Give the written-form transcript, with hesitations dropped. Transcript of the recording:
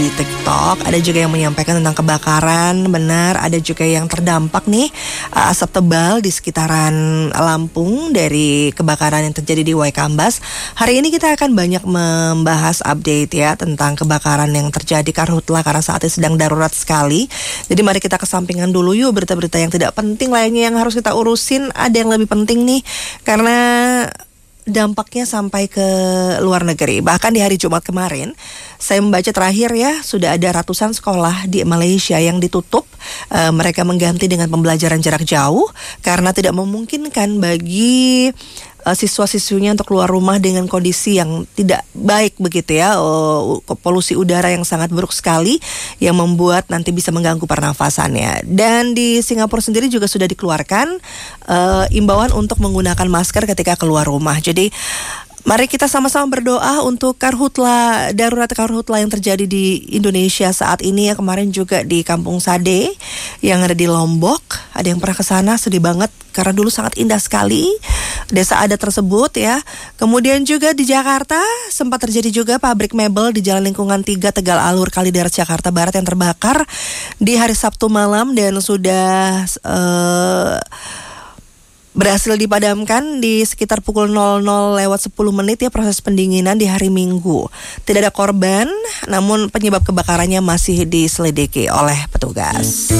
di TikTok. Ada juga yang menyampaikan tentang kebakaran, benar. Ada juga yang terdampak nih asap tebal di sekitaran Lampung dari kebakaran yang terjadi di Waikambas. Hari ini kita akan banyak membahas update ya tentang kebakaran yang terjadi Karhutla karena saat ini sedang darurat sekali. Jadi mari kita kesampingan dulu yuk berita-berita yang tidak penting lainnya yang harus kita urusin. Ada yang lebih penting nih karena dampaknya sampai ke luar negeri. Bahkan di hari Jumat kemarin, saya membaca terakhir ya, sudah ada ratusan sekolah di Malaysia yang ditutup. Mereka mengganti dengan pembelajaran jarak jauh karena tidak memungkinkan bagi siswa-siswinya untuk keluar rumah dengan kondisi yang tidak baik begitu ya, polusi udara yang sangat buruk sekali yang membuat nanti bisa mengganggu pernafasannya. Dan di Singapura sendiri juga sudah dikeluarkan imbauan untuk menggunakan masker ketika keluar rumah. Jadi mari kita sama-sama berdoa untuk karhutla, darurat karhutla yang terjadi di Indonesia saat ini ya. Kemarin juga di Kampung Sade yang ada di Lombok, ada yang pernah ke sana, sedih banget karena dulu sangat indah sekali desa adat tersebut ya. Kemudian juga di Jakarta sempat terjadi juga pabrik mebel di Jalan Lingkungan 3 Tegal Alur Kalideres Jakarta Barat yang terbakar di hari Sabtu malam dan sudah berhasil dipadamkan di sekitar pukul 00:10 ya proses pendinginan di hari Minggu. Tidak ada korban, namun penyebab kebakarannya masih diselidiki oleh petugas.